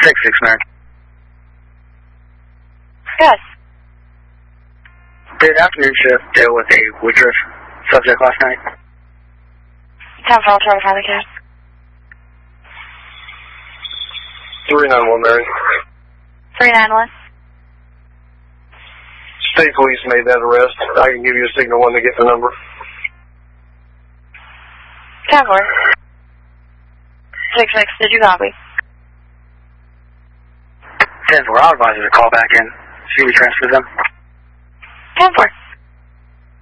6-6, man. Yes. Did afternoon shift deal with a Woodruff subject last night? 10-4, I'll try to find the case. 391, Mary. 391. State police made that arrest. I can give you a signal when to get the number. 10-4. 6-6, did you copy? 10-4, I'll advise you to call back in. See we transfer them. 10-4.